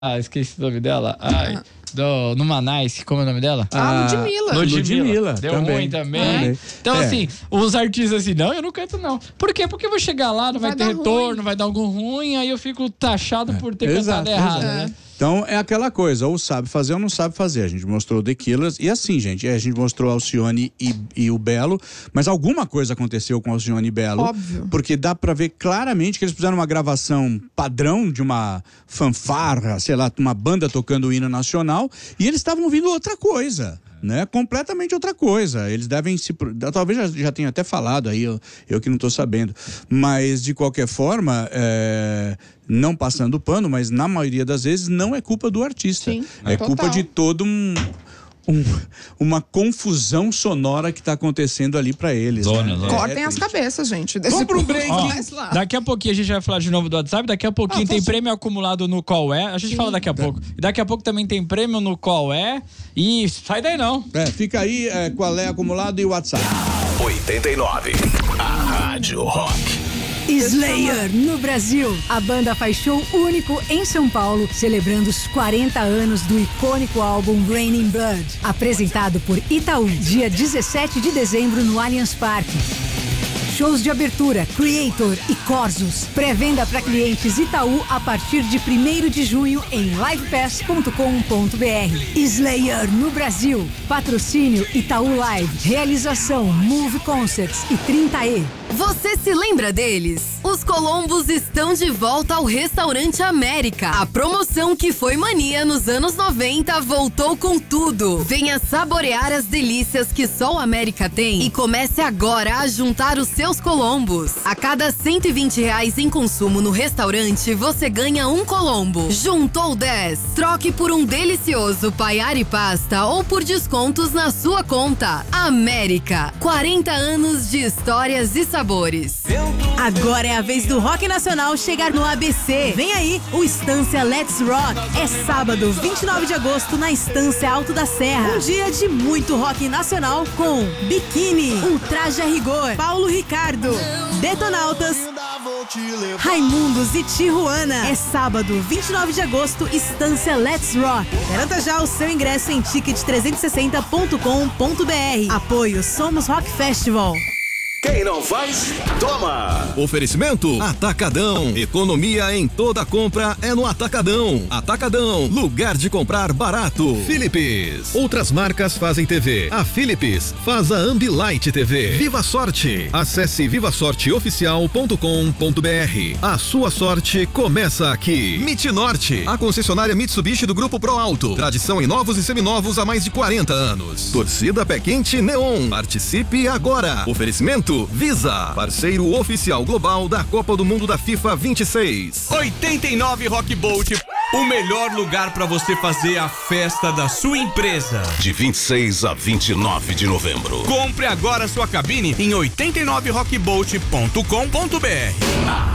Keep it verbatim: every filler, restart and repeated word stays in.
Ah, esqueci o nome dela. Ai, do, no Manais, como é o nome dela? Ah, Ludmilla. Ludmilla. Ludmilla, Deu também. ruim também. Também. Então, É. assim, os artistas assim, não, eu não canto não. Por quê? Porque eu vou chegar lá, não vai, Vai ter dar retorno, ruim. vai dar algum ruim, aí eu fico taxado por ter Exato, cantado errado, exato. né? Então é aquela coisa, ou sabe fazer ou não sabe fazer. A gente mostrou o The Killers e assim, gente, a gente mostrou Alcione e, e o Belo, mas alguma coisa aconteceu com Alcione e Belo. Óbvio. Porque dá pra ver claramente que eles fizeram uma gravação padrão de uma fanfarra, sei lá, uma banda tocando o hino nacional, e eles estavam ouvindo outra coisa. Né? Completamente outra coisa. Eles devem se. Talvez já, já tenha até falado aí, eu, eu que não estou sabendo. Mas, de qualquer forma, é, não passando pano, mas na maioria das vezes não é culpa do artista. Sim, é total. culpa de todo um. Um, uma confusão sonora que está acontecendo ali para eles. Zona, né? zona. É, Cortem é as triste. cabeças, gente. Desse Vamos pra um povo. break. Ó, Começa lá. daqui a pouquinho a gente vai falar de novo do WhatsApp, daqui a pouquinho Ah, tem você- prêmio acumulado no Qual É, a gente Sim. fala daqui a pouco. E daqui a pouco também tem prêmio no Qual É, e sai daí não. É, fica aí é, qual é acumulado e o WhatsApp. oitenta e nove. A Rádio Rock. Slayer no Brasil. A banda faz show único em São Paulo, celebrando os quarenta anos do icônico álbum Raining Blood, apresentado por Itaú, dia dezessete de dezembro no Allianz Parque. Shows de abertura, Creator e Corsos. Pré-venda para clientes Itaú a partir de primeiro de junho em livepass ponto com ponto br. Slayer no Brasil. Patrocínio Itaú Live. Realização Move Concerts e trinta E. Você se lembra deles? Os Colombos estão de volta ao Restaurante América. A promoção que foi mania nos anos noventa voltou com tudo. Venha saborear as delícias que só o América tem e comece agora a juntar os seus Colombos. A cada cento e vinte reais em consumo no restaurante, você ganha um Colombo. Juntou dez. Troque por um delicioso paiar e pasta ou por descontos na sua conta. América. quarenta anos de histórias e sabores. Agora é a vez do rock nacional chegar no A B C. Vem aí o Estância Let's Rock. É sábado, vinte e nove de agosto, na Estância Alto da Serra. Um dia de muito rock nacional com Biquíni, Ultraje a Rigor, Paulo Ricardo, Detonautas, Raimundos e Tijuana. É sábado, vinte e nove de agosto, Estância Let's Rock. Garanta já o seu ingresso em ticket trezentos e sessenta ponto com ponto br. Apoio Somos Rock Festival. Quem não faz, toma! Oferecimento Atacadão. Economia em toda compra é no Atacadão. Atacadão, lugar de comprar barato. Philips. Outras marcas fazem T V. A Philips faz a Ambilight T V. Viva Sorte. Acesse viva sorte oficial ponto com ponto br. A sua sorte começa aqui. Mitnorte, a concessionária Mitsubishi do Grupo Pro Alto. Tradição em novos e seminovos há mais de quarenta anos. Torcida Pé Quente Neon. Participe agora. Oferecimento Visa, parceiro oficial global da Copa do Mundo da FIFA vinte e seis. oitenta e nove Rock Bolt, o melhor lugar para você fazer a festa da sua empresa. De vinte e seis a vinte e nove de novembro. Compre agora sua cabine em oitenta e nove rock bolt ponto com ponto br.